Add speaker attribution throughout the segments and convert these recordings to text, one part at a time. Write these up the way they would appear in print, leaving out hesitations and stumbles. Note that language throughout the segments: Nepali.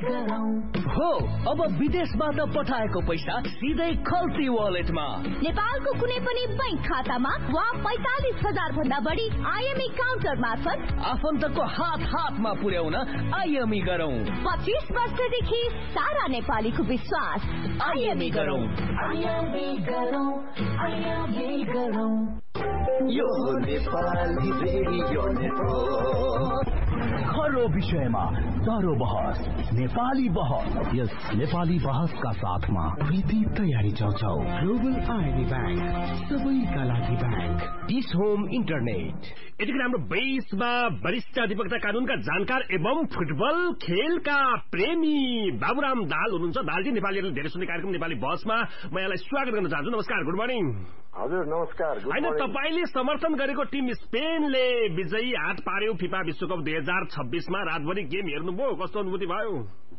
Speaker 1: हो अब विदेशबाट पठाएको पैसा सिधै खल्ती वालेटमा,
Speaker 2: नेपालको कुनै पनि बैंक खातामा वा 45,000 भन्दा बढी आईएमई काउन्टर मार्फत
Speaker 1: आफन्तको हातमा पुर्याउन आईएमई गरौँ।
Speaker 2: 25 वर्षदेखि सारा नेपालीको विश्वास। आईएमई गरौँ।
Speaker 3: यो नेपाली रेडियो नेटवर्क।
Speaker 4: खरो विषयमा दरो बहस, नेपाली बहस। यस नेपाली बहसका साथमा प्रीति तयारी चौचौ, ग्लोबल आईबी बैंक, सबैका लागि बैंक,
Speaker 5: डिस होम इन्टरनेट। यतिखेर हाम्रो बेसमा वरिष्ठ अधिवक्ता कानूनका जानकार एवं फुटबल खेलका प्रेमी बाबुराम दाहाल हुनुहुन्छ। दाहालजी, नेपालीहरूले धेरै सुन्ने कार्यक्रम नेपाली बहसमा म यहाँलाई स्वागत गर्न चाहन्छु। नमस्कार, गुड मर्निङ।
Speaker 6: हजुर नमस्कार।
Speaker 5: होइन, तपाईँले समर्थन गरेको टिम स्पेनले विजयी हात पार्यो फिफा विश्वकप 2026 मा। रातभरि गेम हेर्नुभयो, कस्तो अनुभूति भयो?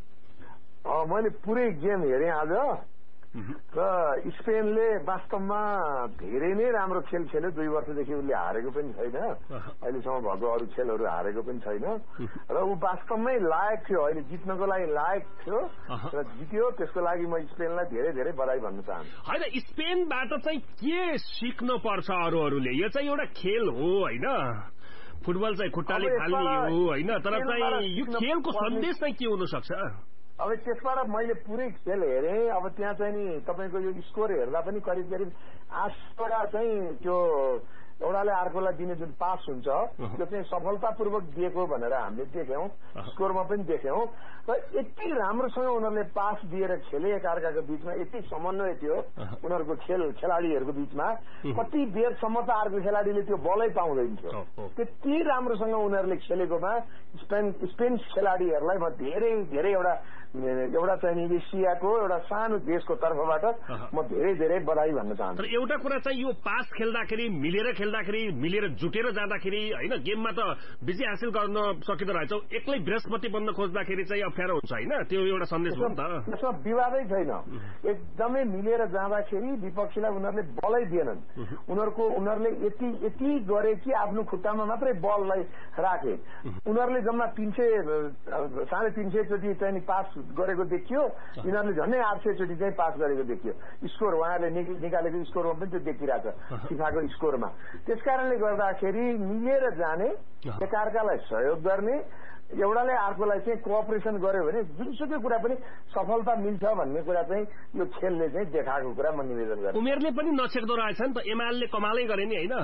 Speaker 6: मैले पुरै गेम हेरेँ आज र स्पेनले वास्तवमा धेरै नै राम्रो खेल खेल्यो। 2 वर्षदेखि उसले हारेको पनि छैन, अहिलेसम्म भएको अरू खेलहरू हारेको पनि छैन र ऊ वास्तवमै लायक थियो, अहिले जित्नको लागि लायक थियो र जित्यो। त्यसको लागि म स्पेनलाई धेरै धेरै बधाई भन्न चाहन्छु।
Speaker 5: होइन, स्पेनबाट चाहिँ के सिक्न पर्छ अरूहरूले? यो चाहिँ एउटा खेल हो होइन, फुटबल चाहिँ खुट्टाले फाल्ने हो होइन, तर चाहिँ यो खेलको सन्देश चाहिँ के हुन सक्छ?
Speaker 6: अब त्यसबाट मैले पुरै खेल हेरेँ। अब त्यहाँ चाहिँ नि तपाईँको यो स्कोर हेर्दा पनि करिब करिब 8वटा चाहिँ त्यो एउटाले अर्कोलाई दिने जुन पास हुन्छ त्यो चाहिँ सफलतापूर्वक दिएको भनेर हामीले देख्यौं, स्कोरमा पनि देख्यौं। र यति राम्रोसँग उनीहरूले पास दिएर खेले एकअर्काको बीचमा, यति समन्वय थियो उनीहरूको खेलाडीहरूको बीचमा। कति बेरसम्म त अर्को खेलाडीले त्यो बलै पाउँदैन थियो। त्यति राम्रोसँग उनीहरूले खेलेकोमा स्पेन खेलाडीहरूलाई म धेरै धेरै एउटा चाहिँ एसियाको एउटा सानो देशको तर्फबाट म धेरै धेरै बधाई भन्न चाहन्छु।
Speaker 5: तर एउटा कुरा चाहिँ यो पास खेल्दाखेरि मिलेर जुटेर जाँदाखेरि होइन, गेममा त विजय हासिल गर्न सकिँदो रहेछ। एक्लै बृहस्पति बन्न खोज्दाखेरि चाहिँ अप्ठ्यारो हुन्छ होइन, त्यो एउटा सन्देश हो नि त।
Speaker 6: यसमा विवादै छैन, एकदमै मिलेर जाँदाखेरि विपक्षीलाई उनीहरूले बलै दिएनन्। उनीहरूले यति गरे कि आफ्नो खुट्टामा मात्रै बललाई राखे। उनीहरूले जम्मा 350 चोटि चाहिँ पास गरेको देखियो, यिनीहरूले झन्डै 800 चोटि चाहिँ पास गरेको देखियो। स्कोर उहाँहरूले निकालेको स्कोरमा पनि त्यो देखिरहेछ फिफाको स्कोरमा। त्यसकारणले गर्दाखेरि मिलेर जाने, एकअर्कालाई सहयोग गर्ने, एउटाले अर्कोलाई चाहिँ कोअपरेसन गर्यो भने जुनसुकै कुरा पनि सफलता मिल्छ भन्ने कुरा चाहिँ यो खेलले चाहिँ देखाएको कुरा म निवेदन गर्छु।
Speaker 5: उमेरले पनि नछेक्दो रहेछ नि त, एमाले कमालै गरे नि होइन?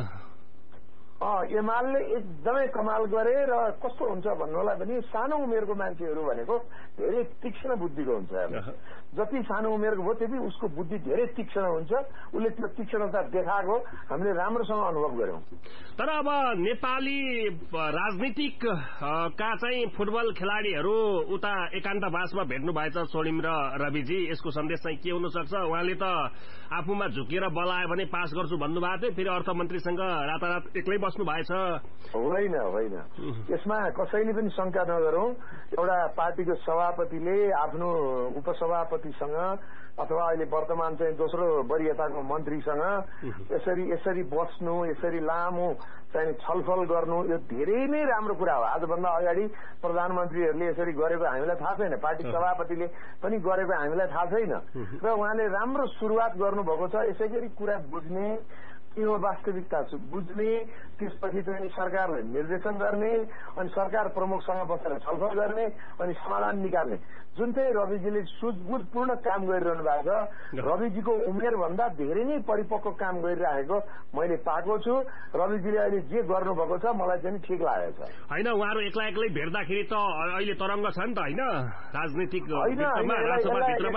Speaker 6: एमाले एकदमै कमाल गरे र कस्तो हुन्छ भन्नुलाई पनि सानो उमेरको मान्छेहरू भनेको धेरै तीक्ष्ण बुद्धिको हुन्छ। जति सानो उमेरको भयो त्यति उसको बुद्धि धेरै तीक्ष्ण हुन्छ। उसले त्यो तीक्ष्णता देखाएको हामीले राम्रोसँग अनुभव गर्यौं।
Speaker 5: तर अब नेपाली राजनीतिक का चाहिँ फुटबल खेलाडीहरू उता एकान्तवासमा भेट्नु भएछ सोनिम र रविजी, यसको सन्देश चाहिँ के हुन सक्छ? उहाँले त आफूमा झुकेर बल आयो भने पास गर्छु भन्नुभएको थियो, फेरि अर्थमन्त्रीसँग रातारात एक्लै बस्नु भएछ।
Speaker 6: होइन, यसमा कसैले पनि शंका नगरौं। एउटा पार्टीको सभापतिले आफ्नो उपसभापतिसँग अथवा अहिले वर्तमान चाहिँ दोस्रो वरियताको मन्त्रीसँग यसरी बस्नु, यसरी लामो चाहिँ छलफल गर्नु, यो धेरै नै राम्रो कुरा हो। आजभन्दा अगाडि प्रधानमन्त्रीहरूले यसरी गरेको हामीलाई थाहा छैन, पार्टी सभापतिले पनि गरेको हामीलाई थाहा छैन र उहाँले राम्रो सुरुवात गर्नुभएको छ। यसै गरी कुरा बुझ्ने, यो वास्तविकता बुझ्ने, त्यसपछि चाहिँ सरकारलाई निर्देशन गर्ने, अनि सरकार प्रमुखसँग बसेर छलफल गर्ने, अनि समाधान निकाल्ने, जुन चाहिँ रविजीले सुझबुझपूर्ण काम गरिरहनु भएको छ। रविजीको उमेर भन्दा धेरै नै परिपक्व काम गरिरहेको मैले पाएको छु। रविजीले अहिले जे गर्नुभएको छ मलाई चाहिँ ठिक लागेको छ।
Speaker 5: होइन, उहाँहरू एक्लै भेट्दाखेरि त अहिले तरंग छ नि त होइन, राजनीतिक